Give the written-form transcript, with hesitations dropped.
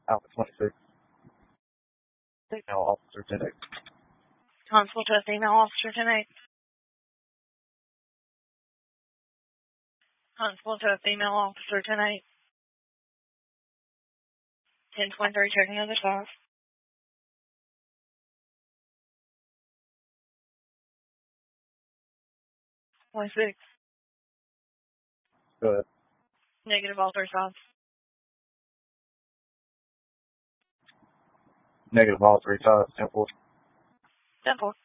Alpha 26. Female officer 10-8. Constable to a female officer 10-8. Constable to a female officer 10-8. 10-23, checking other side. 26. Go ahead. Negative all three sides. Negative all three sides, 10-4. 10-4.